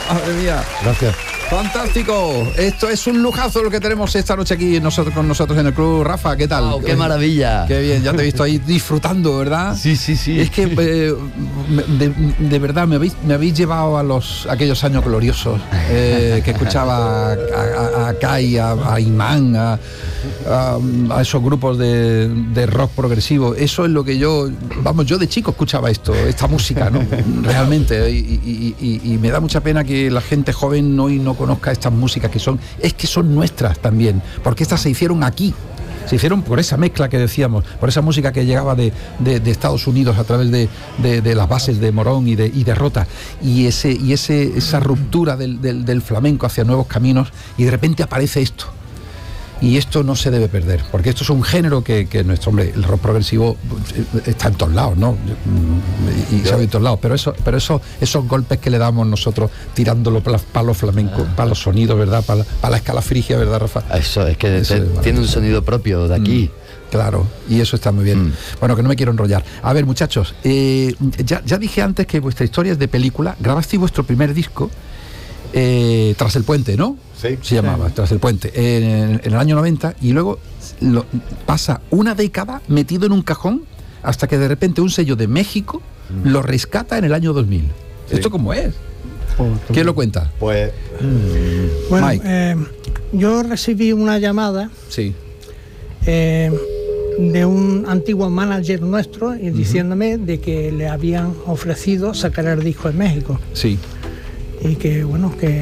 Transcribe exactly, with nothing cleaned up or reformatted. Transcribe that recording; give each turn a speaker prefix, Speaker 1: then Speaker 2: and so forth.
Speaker 1: Madre mía.
Speaker 2: Gracias.
Speaker 1: Fantástico. Esto es un lujazo lo que tenemos esta noche aquí nosotros con nosotros en el club. Rafa, ¿qué tal?
Speaker 3: Wow, qué maravilla.
Speaker 1: Qué bien, ya te he visto ahí disfrando, ¿verdad?
Speaker 3: Sí, sí, sí.
Speaker 1: Es que eh, de, de verdad me habéis, me habéis llevado a los aquellos años gloriosos eh, que escuchaba a, a, a Kai, a, a Imán, a, a, a esos grupos de, de rock progresivo. Eso es lo que yo, vamos, yo de chico escuchaba esto, esta música, ¿no? Realmente. Y, y, y, y me da mucha pena que la gente joven hoy no conozca estas músicas que son, es que son nuestras también, porque estas se hicieron aquí. Se hicieron por esa mezcla que decíamos, por esa música que llegaba de, de, de Estados Unidos a través de, de, de las bases de Morón y de, y de Rota, y, ese, y ese, esa ruptura del, del, del flamenco hacia nuevos caminos, y de repente aparece esto. Y esto no se debe perder, porque esto es un género que, que nuestro hombre, el rock progresivo está en todos lados, ¿no? Y, y se ve en todos lados, pero eso, pero eso, esos golpes que le damos nosotros tirándolo para, para los flamencos, ah. para los sonidos, ¿verdad? Para, para la escala frigia, ¿verdad, Rafa?
Speaker 3: Eso, es que eso te, es tiene un sonido propio de aquí.
Speaker 1: Mm, claro, y eso está muy bien. Mm. Bueno, que no me quiero enrollar. A ver, muchachos, eh, ya, ya dije antes que vuestra historia es de película. Grabasteis vuestro primer disco eh, Tras el Puente, ¿no?
Speaker 2: Sí,
Speaker 1: se llamaba, sí. Tras el Puente, en, en el año noventa, y luego lo, pasa una década metido en un cajón hasta que de repente un sello de México mm. lo rescata en el año dos mil. Sí. ¿Esto cómo es? Oh, ¿quién lo cuenta?
Speaker 2: Pues...
Speaker 4: Mm. Bueno, eh, yo recibí una llamada
Speaker 1: sí.
Speaker 4: eh, de un antiguo manager nuestro y diciéndome uh-huh. de que le habían ofrecido sacar el disco en México.
Speaker 1: Sí.
Speaker 4: Y que, bueno, que